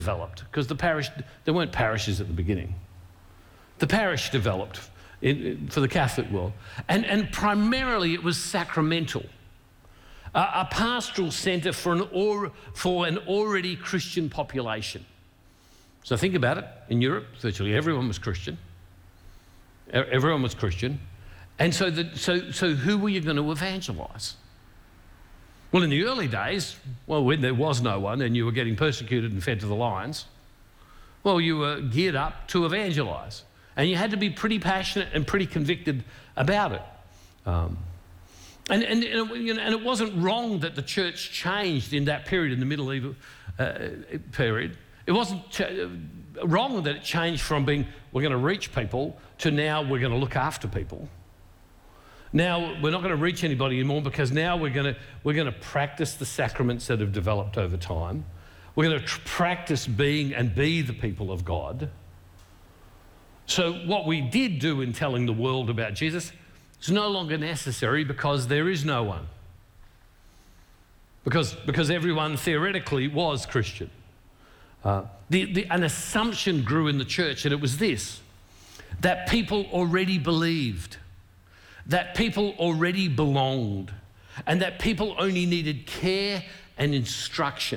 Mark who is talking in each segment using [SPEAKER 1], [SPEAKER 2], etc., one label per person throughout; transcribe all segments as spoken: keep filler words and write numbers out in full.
[SPEAKER 1] developed, because the parish, there weren't parishes at the beginning. The parish developed in, for the Catholic world, and, and primarily it was sacramental, a, a pastoral centre for an, or, for an already Christian population. So think about it, in Europe, virtually everyone was Christian. Everyone was Christian. And so, the, so, so who were you going to evangelise? Well, in the early days, well, when there was no one and you were getting persecuted and fed to the lions, well, you were geared up to evangelise. And you had to be pretty passionate and pretty convicted about it. Um, and, and, and, it, you know, and it wasn't wrong that the church changed in that period, in the medieval uh, period. It wasn't ch- wrong that it changed from being, we're going to reach people, to now we're going to look after people. Now we're not going to reach anybody anymore, because now we're going to, we're going to practice the sacraments that have developed over time. We're going to tr- practice being and be the people of God. So what we did do in telling the world about Jesus is no longer necessary, because there is no one. Because, because everyone theoretically was Christian. Uh, the, the, an assumption grew in the church, and it was this, that people already believed, that people already belonged, and that people only needed care and instruction.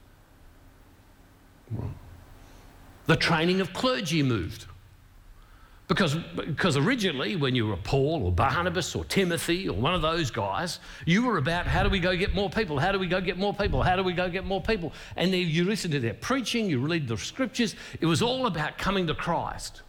[SPEAKER 1] The training of clergy moved. Because, because originally, when you were Paul or Barnabas or Timothy or one of those guys, you were about, how do we go get more people? How do we go get more people? How do we go get more people? And then you listen to their preaching, you read the scriptures. It was all about coming to Christ.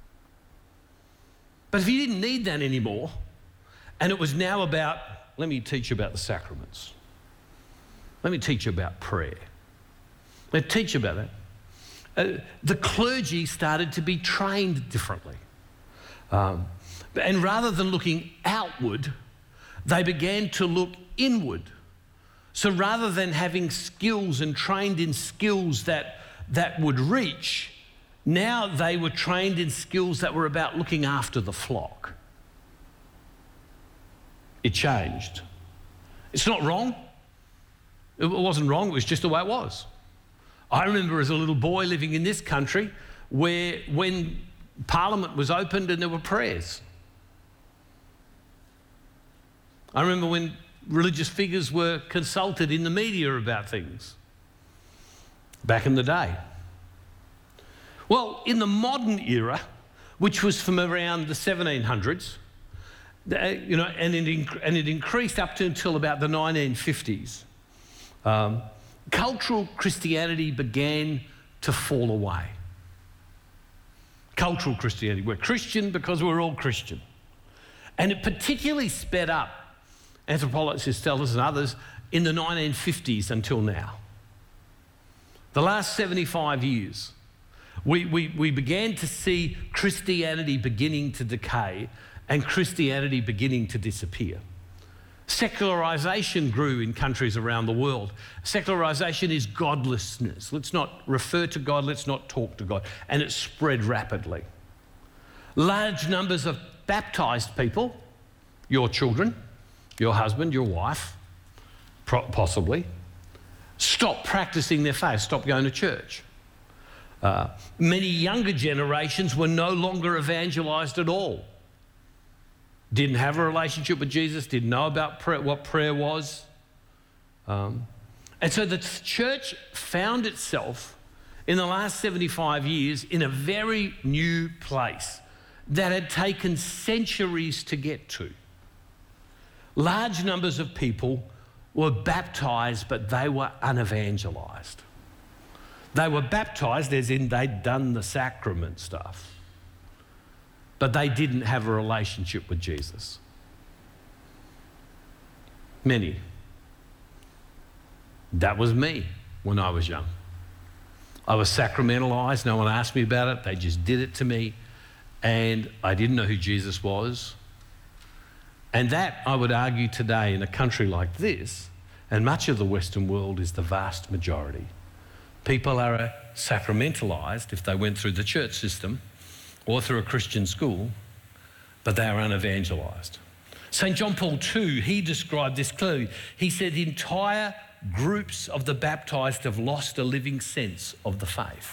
[SPEAKER 1] But if you didn't need that anymore, and it was now about, let me teach you about the sacraments. Let me teach you about prayer. Let me teach you about that. Uh, the clergy started to be trained differently. Um, and rather than looking outward, they began to look inward. So rather than having skills and trained in skills that, that would reach, now they were trained in skills that were about looking after the flock. It changed. It's not wrong. It wasn't wrong, it was just the way it was. I remember as a little boy living in this country where when Parliament was opened and there were prayers. I remember when religious figures were consulted in the media about things back in the day. Well, in the modern era, which was from around the seventeen hundreds, you know, and it, inc- and it increased up to until about the nineteen fifties, um, cultural Christianity began to fall away. Cultural Christianity. We're Christian because we're all Christian. And it particularly sped up, anthropologists tell us and others, in the nineteen fifties until now. The last seventy-five years, we, we, we began to see Christianity beginning to decay and Christianity beginning to disappear. Secularization grew in countries around the world. Secularization is godlessness. Let's not refer to God, let's not talk to God. And it spread rapidly. Large numbers of baptized people, your children, your husband, your wife, possibly, stopped practicing their faith, stopped going to church. Uh, many younger generations were no longer evangelized at all. Didn't have a relationship with Jesus, didn't know about prayer, what prayer was. Um, and so the church found itself in the last seventy-five years in a very new place that had taken centuries to get to. Large numbers of people were baptized, but they were unevangelized. They were baptized as in they'd done the sacrament stuff, but they didn't have a relationship with Jesus. Many. That was me when I was young. I was sacramentalized. No one asked me about it. They just did it to me. And I didn't know who Jesus was. And that, I would argue today, in a country like this, and much of the Western world, is the vast majority. People are sacramentalized if they went through the church system or through a Christian school, but they are unevangelized. Saint John Paul the Second, he described this clearly. He said the entire groups of the baptized have lost a living sense of the faith.